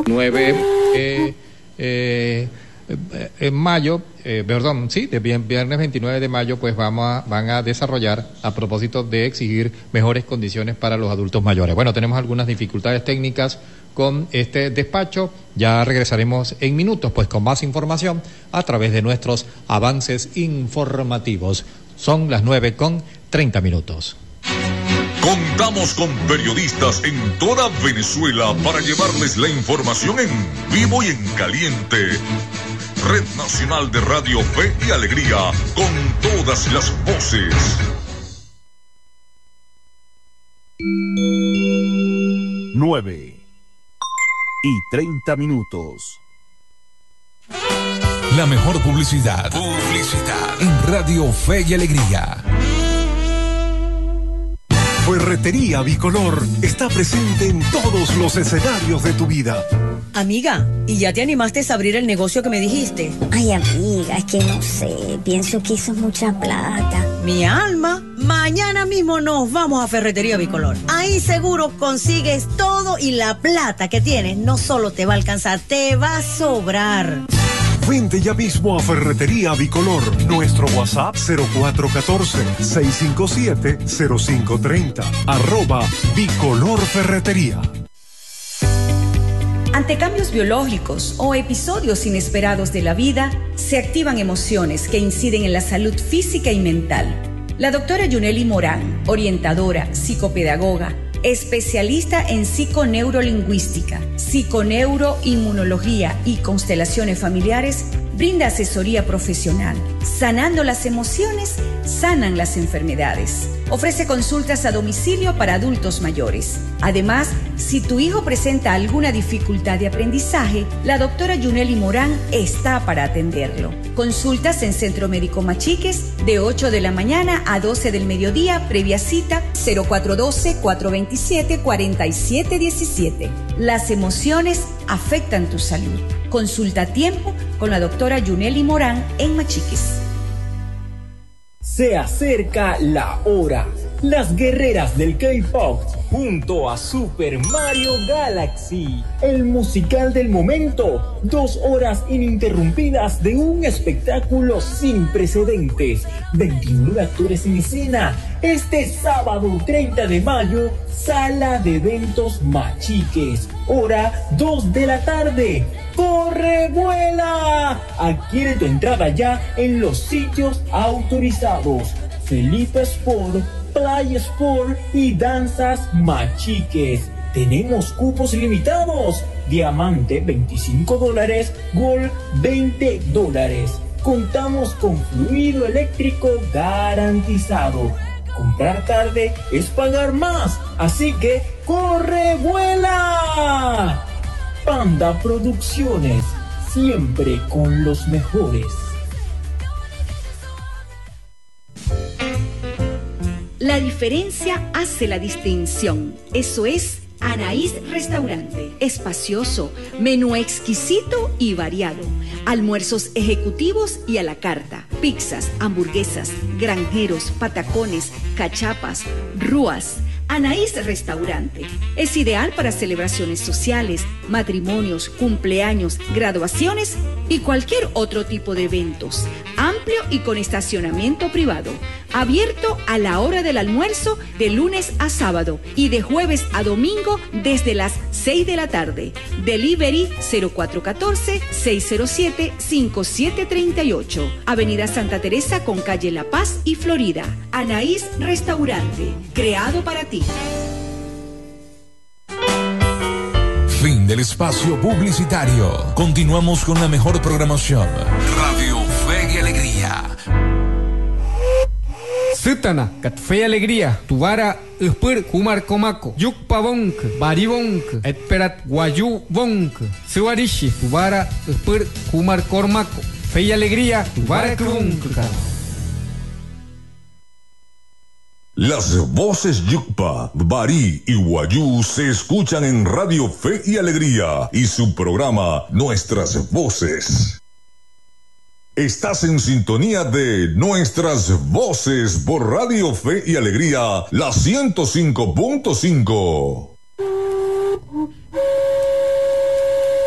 En mayo, de viernes 29 de mayo, pues van a desarrollar a propósito de exigir mejores condiciones para los adultos mayores. Bueno, tenemos algunas dificultades técnicas con este despacho. Ya regresaremos en minutos, pues con más información a través de nuestros avances informativos. Son las 9:30. Contamos con periodistas en toda Venezuela para llevarles la información en vivo y en caliente. Red Nacional de Radio Fe y Alegría, con todas las voces. 9:30. La mejor publicidad en Radio Fe y Alegría. Ferretería Bicolor está presente en todos los escenarios de tu vida. Amiga, ¿y ya te animaste a abrir el negocio que me dijiste? Ay, amiga, es que no sé, pienso que eso es mucha plata. Mi alma, mañana mismo nos vamos a Ferretería Bicolor. Ahí seguro consigues todo y la plata que tienes no solo te va a alcanzar, te va a sobrar. Vente ya mismo a Ferretería Bicolor. Nuestro WhatsApp 0414-657-0530. @Bicolor Ferretería. Ante cambios biológicos o episodios inesperados de la vida, se activan emociones que inciden en la salud física y mental. La doctora Yuneli Morán, orientadora, psicopedagoga, especialista en psiconeurolingüística, psiconeuroinmunología y constelaciones familiares, brinda asesoría profesional. Sanando las emociones, sanan las enfermedades. Ofrece consultas a domicilio para adultos mayores. Además, si tu hijo presenta alguna dificultad de aprendizaje, la doctora Yuneli Morán está para atenderlo. Consultas en Centro Médico Machiques de 8 de la mañana a 12 del mediodía, previa cita 0412-427-4717. Las emociones afectan tu salud. Consulta a tiempo con la doctora Yuneli Morán en Machiques. Se acerca la hora. Las guerreras del K-Pop junto a Super Mario Galaxy. El musical del momento. 2 horas ininterrumpidas de un espectáculo sin precedentes. 29 actores en escena. Este sábado 30 de mayo, Sala de Eventos Machiques. Hora 2 de la tarde. ¡Corre, vuela! Adquiere tu entrada ya en los sitios autorizados. Felipe Sport, Play Sport y Danzas Machiques. Tenemos cupos limitados. Diamante $25, Gold $20. Contamos con fluido eléctrico garantizado. Comprar tarde es pagar más. Así que ¡corre, vuela! Panda Producciones, siempre con los mejores. La diferencia hace la distinción. Eso es Anaís Restaurante. Espacioso, menú exquisito y variado. Almuerzos ejecutivos y a la carta. Pizzas, hamburguesas, granjeros, patacones, cachapas, rúas. Anaís Restaurante es ideal para celebraciones sociales, matrimonios, cumpleaños, graduaciones y cualquier otro tipo de eventos. Amplio y con estacionamiento privado. Abierto a la hora del almuerzo de lunes a sábado y de jueves a domingo desde las 6 de la tarde. Delivery 0414-607-5738. Avenida Santa Teresa con calle La Paz y Florida. Anaís Restaurante, creado para ti. Fin del espacio publicitario. Continuamos con la mejor programación. Radio Fe y Alegría. Sutana, kat Fe y Alegría, Tuvara, Uspur, Kumar Komako, Yukpa Bonk, Bari Bonk, Etperat Guayú Bonk, Suarishi, Tuvara, Uspur, Kumar Kormako, Fe y Alegría, Tuvara Krunk. Las voces Yukpa, Bari y Guayú se escuchan en Radio Fe y Alegría y su programa Nuestras Voces. Estás en sintonía de Nuestras Voces por Radio Fe y Alegría, la 105.5.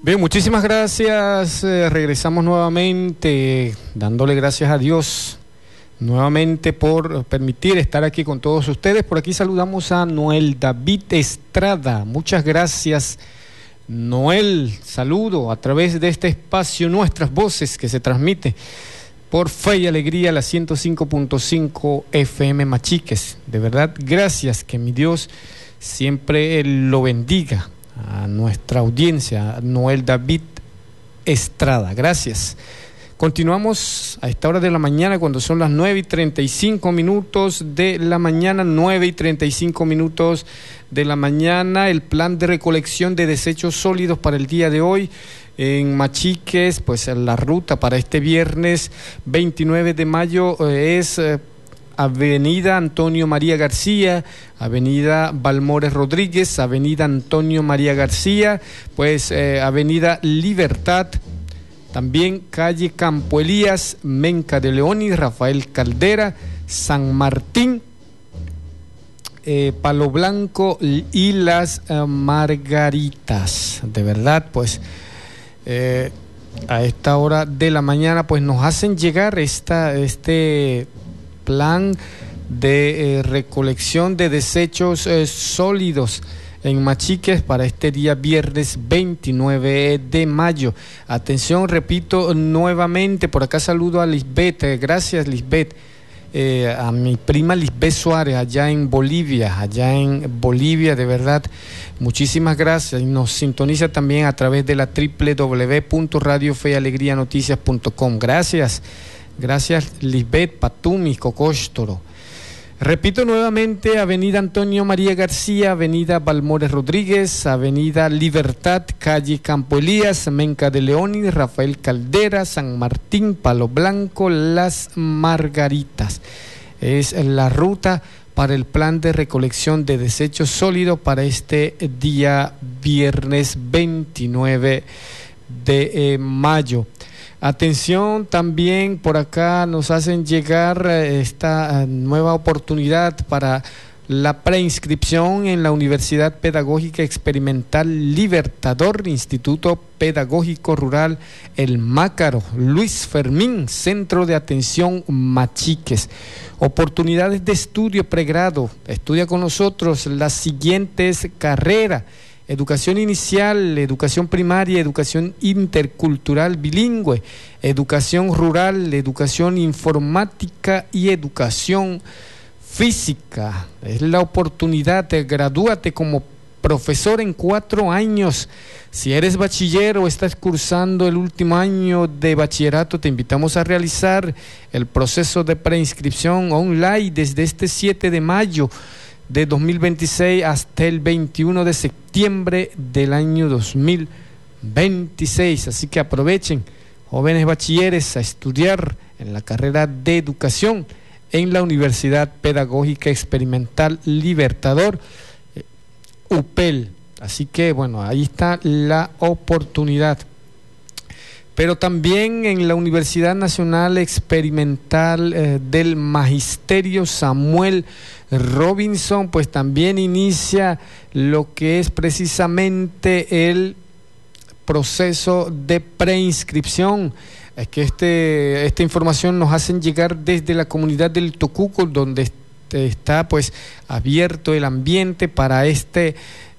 Bien, muchísimas gracias. Regresamos nuevamente, dándole gracias a Dios nuevamente por permitir estar aquí con todos ustedes. Por aquí saludamos a Noel David Estrada. Muchas gracias, Noel. Saludo a través de este espacio Nuestras Voces, que se transmite por Fe y Alegría, la 105.5 FM Machiques. De verdad, gracias, que mi Dios siempre lo bendiga a nuestra audiencia, a Noel David Estrada. Gracias. Continuamos a esta hora de la mañana, cuando son las 9:35 de la mañana, 9:35 de la mañana. El plan de recolección de desechos sólidos para el día de hoy en Machiques, pues la ruta para este viernes 29 de mayo es Avenida Antonio María García, Avenida Balmores Rodríguez, Avenida Antonio María García, pues Avenida Libertad, también calle Campo Elías, Menca de León y Rafael Caldera, San Martín, Palo Blanco y Las Margaritas. De verdad, pues a esta hora de la mañana pues nos hacen llegar este plan de recolección de desechos sólidos en Machiques para este día viernes 29 de mayo. Atención, repito nuevamente, por acá saludo a Lisbeth, gracias Lisbeth, a mi prima Lisbeth Suárez allá en Bolivia, de verdad, muchísimas gracias. Y nos sintoniza también a través de la www.radiofealegrianoticias.com. Gracias Lisbeth, Patumi, Cocóstoro. Repito nuevamente, Avenida Antonio María García, Avenida Balmores Rodríguez, Avenida Libertad, calle Campo Elías, Menca de León y Rafael Caldera, San Martín, Palo Blanco, Las Margaritas. Es la ruta para el plan de recolección de desechos sólidos para este día viernes 29 de mayo. Atención, también por acá nos hacen llegar esta nueva oportunidad para la preinscripción en la Universidad Pedagógica Experimental Libertador, Instituto Pedagógico Rural El Mácaro, Luis Fermín, Centro de Atención Machiques. Oportunidades de estudio pregrado. Estudia con nosotros las siguientes carreras: educación inicial, educación primaria, educación intercultural bilingüe, educación rural, educación informática y educación física. Es la oportunidad de gradúate como profesor en 4 años. Si eres bachiller o estás cursando el último año de bachillerato, te invitamos a realizar el proceso de preinscripción online desde este 7 de mayo de 2026 hasta el 21 de septiembre del año 2026. Así que aprovechen, jóvenes bachilleres, a estudiar en la carrera de educación en la Universidad Pedagógica Experimental Libertador, UPEL. Así que bueno, ahí está la oportunidad. Pero también en la Universidad Nacional Experimental del Magisterio Samuel Robinson, pues también inicia lo que es precisamente el proceso de preinscripción. Es que esta información nos hacen llegar desde la comunidad del Tocuco, donde está pues abierto el ambiente para este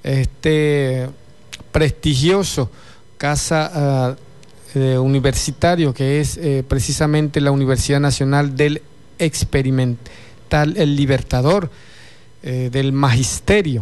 prestigioso casa universitario, que es precisamente la Universidad Nacional del Experimental El Libertador, del Magisterio,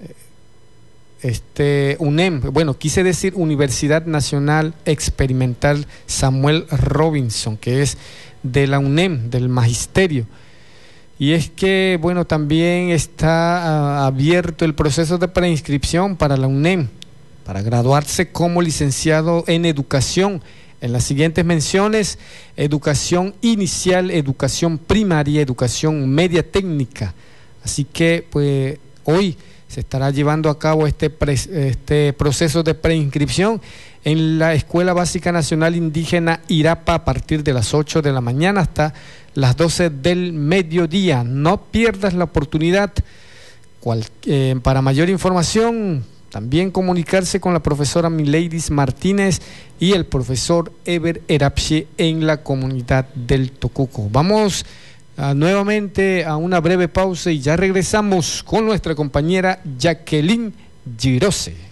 UNEM, bueno, quise decir Universidad Nacional Experimental Samuel Robinson, que es de la UNEM, del Magisterio. Y es que, bueno, también está abierto el proceso de preinscripción para la UNEM, para graduarse como licenciado en educación en las siguientes menciones: educación inicial, educación primaria, educación media técnica. Así que pues hoy se estará llevando a cabo este proceso de preinscripción en la Escuela Básica Nacional Indígena Irapa a partir de las 8 de la mañana hasta las 12 del mediodía. No pierdas la oportunidad. Para mayor información También comunicarse con la profesora Mileidis Martínez y el profesor Ever Erapche en la comunidad del Tocuco. Vamos nuevamente a una breve pausa y ya regresamos con nuestra compañera Jacqueline Girose.